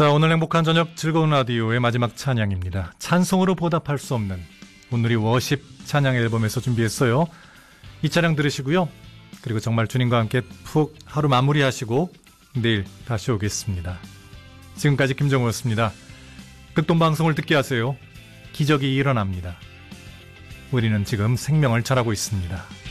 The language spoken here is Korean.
자, 오늘 행복한 저녁 즐거운 라디오의 마지막 찬양입니다. 찬송으로 보답할 수 없는 오늘이 워십 찬양 앨범에서 준비했어요. 이 찬양 들으시고요. 그리고 정말 주님과 함께 푹 하루 마무리하시고 내일 다시 오겠습니다. 지금까지 김정우였습니다. 극동방송을 듣게 하세요. 기적이 일어납니다. 우리는 지금 생명을 잘하고 있습니다.